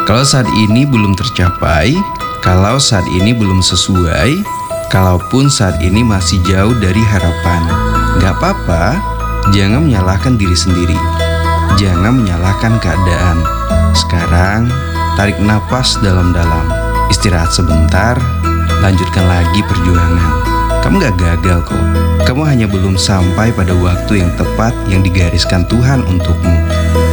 Kalau saat ini belum tercapai, kalau saat ini belum sesuai, kalaupun saat ini masih jauh dari harapan, gak apa-apa. Jangan menyalahkan diri sendiri, jangan menyalahkan keadaan. Sekarang tarik napas dalam-dalam, istirahat sebentar, lanjutkan lagi perjuangan. Kamu gak gagal kok. Kamu hanya belum sampai pada waktu yang tepat yang digariskan Tuhan untukmu.